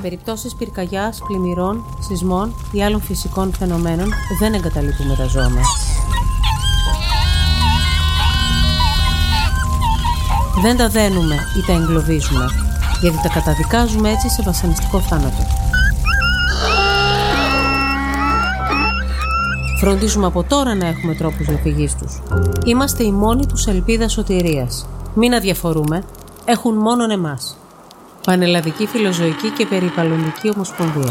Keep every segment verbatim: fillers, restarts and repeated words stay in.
περιπτώσεις πυρκαγιάς, πλημμυρών, σεισμών ή άλλων φυσικών φαινομένων δεν εγκαταλείπουμε τα ζώα μας. Δεν τα δένουμε ή τα εγκλωβίζουμε, γιατί τα καταδικάζουμε έτσι σε βασανιστικό θάνατο. Φροντίζουμε από τώρα να έχουμε τρόπους διαφυγής τους. Είμαστε η μόνη τους ελπίδα σωτηρίας. Μην αδιαφορούμε, έχουν μόνον εμάς. Πανελλαδική Φιλοζωική και Περιβαλλοντική Ομοσπονδία.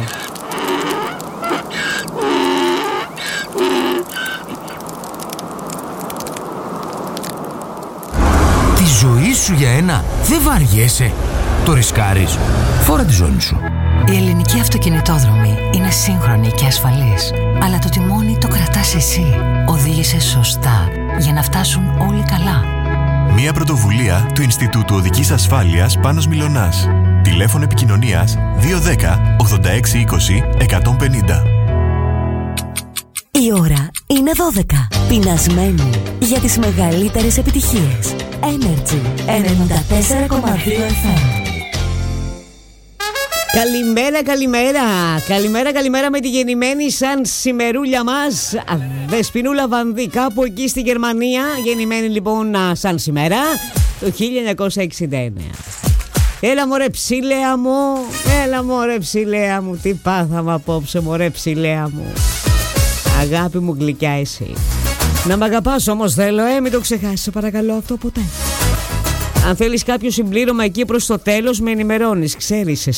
Τη ζωή σου για ένα δεν βαριέσαι. Το ρισκάρεις. Φόρα τη ζώνη σου. Η ελληνική αυτοκινητόδρομη είναι σύγχρονη και ασφαλής, αλλά το τιμόνι το κρατάς εσύ. Οδήγησε σωστά για να φτάσουν όλοι καλά. Μια πρωτοβουλία του Ινστιτούτου Οδικής Ασφάλειας Πάνος Μιλωνάς. Τηλέφωνο επικοινωνίας δύο ένα μηδέν ογδόντα έξι είκοσι εκατόν πενήντα. Η ώρα είναι δώδεκα. Πεινασμένοι για τις μεγαλύτερες επιτυχίες. Energy ενενήντα τέσσερα κόμμα δύο εφ εμ. Καλημέρα, καλημέρα. Καλημέρα, καλημέρα με τη γεννημένη σαν σημερούλια μας Δεσποινούλα Βανδύ, κάπου εκεί στη Γερμανία. Γεννημένη λοιπόν σαν σήμερα το χίλια εννιακόσια εξήντα εννέα. Έλα μωρέ ψηλέα μου, έλα μωρέ ψηλέα μου. Τι πάθαμε απόψε μωρέ ψηλέα μου. Αγάπη μου γλυκιά εσύ. Να μ' αγαπάς όμως θέλω, ε, μην το ξεχάσεις, σε παρακαλώ αυτό ποτέ. Αν θέλεις κάποιο συμπλήρωμα εκεί προς το τέλος με ενημερώνεις, ξέρεις.